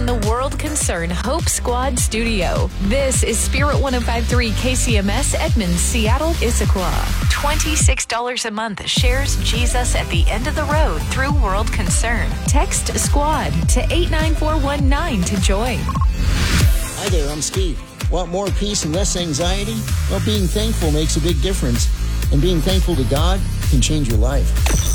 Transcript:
from the World Concern Hope Squad studio. This is Spirit 105.3 KCMS Edmonds, Seattle, Issaquah. $26 a month shares Jesus at the end of the road through World Concern. Text SQUAD to 89419 to join. Hi there, I'm Steve. Want more peace and less anxiety? Well, being thankful makes a big difference. And being thankful to God can change your life.